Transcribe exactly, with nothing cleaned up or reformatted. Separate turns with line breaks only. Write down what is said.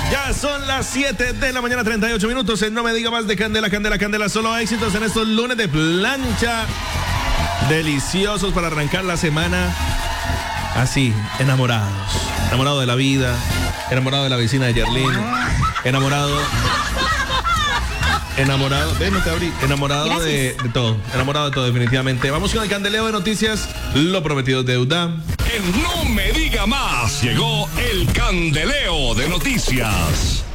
Ya son las siete de la mañana, treinta y ocho minutos. En No Me Diga Más de Candela, Candela, Candela. Solo éxitos en estos lunes de plancha. Deliciosos para arrancar la semana. Así, enamorados. Enamorado de la vida. Enamorado de la vecina de Yerlin. Enamorado. Enamorado. Ven, no te abrí. Enamorado de, de todo. Enamorado de todo, definitivamente. Vamos con el candeleo de noticias. Lo prometido es deuda.
En No Me Diga Más llegó el candeleo de noticias.